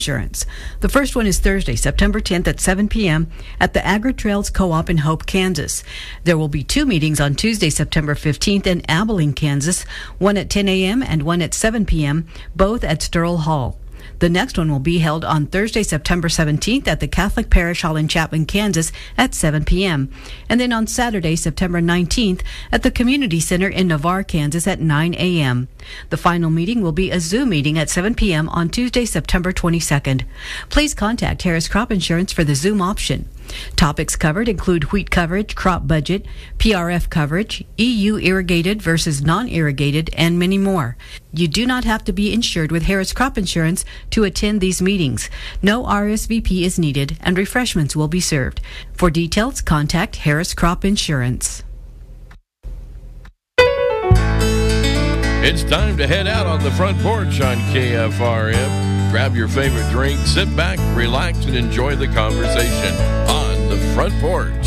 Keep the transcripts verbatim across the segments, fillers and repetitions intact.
Insurance. The first one is Thursday, September tenth at seven p.m. at the Agri-Trails Co-op in Hope, Kansas. There will be two meetings on Tuesday, September fifteenth in Abilene, Kansas, one at ten a.m. and one at seven p.m., both at Sterl Hall. The next one will be held on Thursday, September seventeenth at the Catholic Parish Hall in Chapman, Kansas at seven p.m. And then on Saturday, September nineteenth at the Community Center in Navarre, Kansas at nine a.m. The final meeting will be a Zoom meeting at seven p.m. on Tuesday, September twenty-second. Please contact Harris Crop Insurance for the Zoom option. Topics covered include wheat coverage, crop budget, P R F coverage, E U irrigated versus non-irrigated, and many more. You do not have to be insured with Harris Crop Insurance to attend these meetings. No R S V P is needed, and refreshments will be served. For details, contact Harris Crop Insurance. It's time to head out on the front porch on K F R M. Grab your favorite drink, sit back, relax, and enjoy the conversation on the front porch.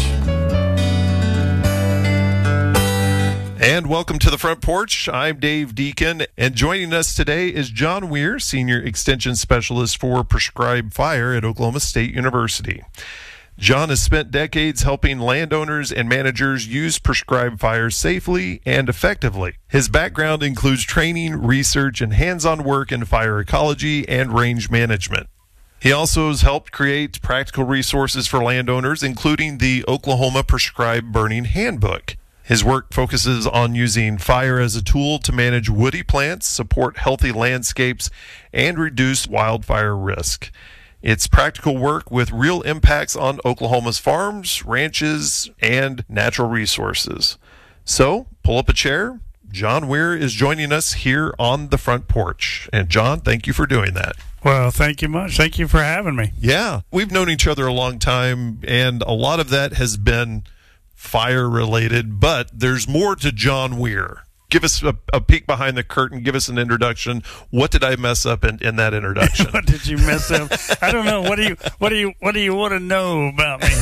And welcome to the front porch. I'm Dave Deacon, and joining us today is John Weir, Senior Extension Specialist for Prescribed Fire at Oklahoma State University. John has spent decades helping landowners and managers use prescribed fire safely and effectively. His background includes training, research, and hands-on work in fire ecology and range management. He also has helped create practical resources for landowners, including the Oklahoma Prescribed Burning Handbook. His work focuses on using fire as a tool to manage woody plants, support healthy landscapes, and reduce wildfire risk. It's practical work with real impacts on Oklahoma's farms, ranches, and natural resources. So, pull up a chair. John Weir is joining us here on the front porch. And John, thank you for doing that. Well, thank you much. Thank you for having me. Yeah, we've known each other a long time, and a lot of that has been fire-related, but there's more to John Weir. Give us a, a peek behind the curtain. Give us an introduction. What did I mess up in, in that introduction? What did you mess up? I don't know. What do you what do you what do you want to know about me?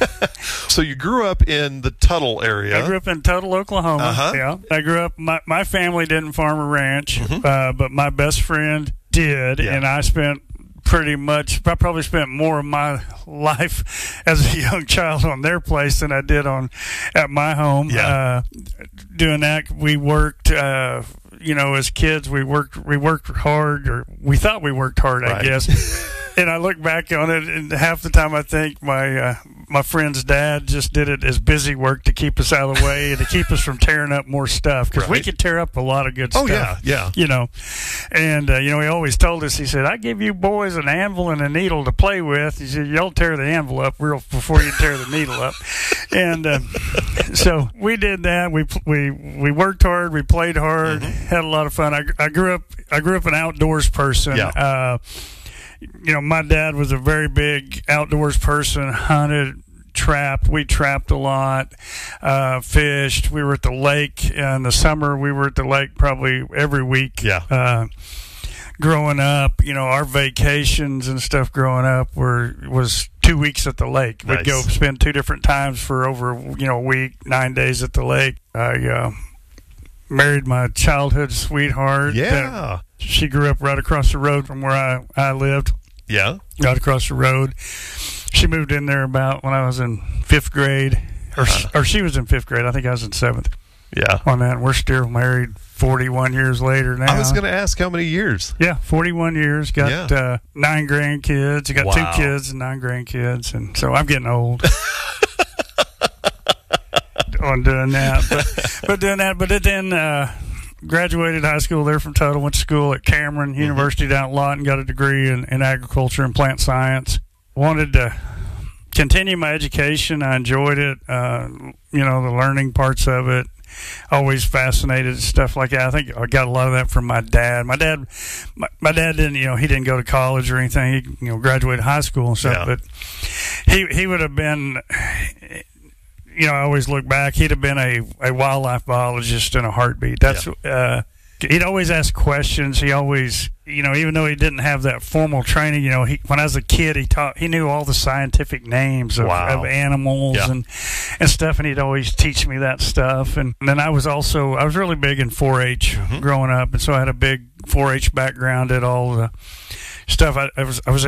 So you grew up in the Tuttle area. I grew up in Tuttle, Oklahoma. Uh-huh. Yeah. I grew up. My my family didn't farm a ranch, Mm-hmm. uh, but my best friend did, Yeah. and I spent pretty much. I probably spent more of my life as a young child on their place than I did on at my home. Yeah. Uh, doing that, we worked. Uh, you know, as kids, we worked. We worked hard, or we thought we worked hard, I Right. guess. And I look back on it, and half the time I think my uh, my friend's dad just did it as busy work to keep us out of the way and to keep us from tearing up more stuff, because we Right. could tear up a lot of good Oh, stuff. yeah, yeah. You know, and uh, you know, he always told us. He said, "I give you boys an anvil and a needle to play with." He said, "Y'all tear the anvil up real before you tear the needle up." And uh, so we did that. We we we worked hard. We played hard. Mm-hmm. Had a lot of fun. I, I grew up. I grew up an outdoors person. Yeah. Uh, you know, my dad was a very big outdoors person, hunted, trapped. We trapped a lot, uh, fished. We were at the lake in the summer. We were at the lake probably every week. Yeah. Uh, growing up, you know, our vacations and stuff growing up were was two weeks at the lake. We'd Nice. go spend two different times for over, you know, a week, nine days at the lake. I uh, married my childhood sweetheart. Yeah. She grew up right across the road from where I, I lived, Yeah. right across the road. She moved in there about when I was in fifth grade, or, or she was in fifth grade. I think I was in seventh Yeah. on that. We're still married forty-one years later now. I was going to ask how many years. Yeah, forty-one years. Got Yeah. uh, nine grandkids. I got Wow. two kids and nine grandkids, and so I'm getting old on doing that. But, but doing that, but then uh, graduated high school there from Tuttle. Went to school at Cameron Mm-hmm. University down at Lawton. Got a degree in, in agriculture and plant science. Wanted to continue my education. I enjoyed it. Uh, you know, the learning parts of it. Always fascinated with stuff like that. I think I got a lot of that from my dad. My dad, my, my dad didn't, you know, he didn't go to college or anything. He, you know, graduated high school and stuff. Yeah. But he he would have been, you know, I always look back. He'd have been a, a wildlife biologist in a heartbeat. That's uh, he'd always ask questions. He always, you know, even though he didn't have that formal training, you know, he, when I was a kid, he taught, he knew all the scientific names of, Wow. of animals Yeah. and, and stuff. And he'd always teach me that stuff. And, and then I was also, I was really big in four H Mm-hmm. growing up. And so I had a big four H background, did all the stuff. I, I was I was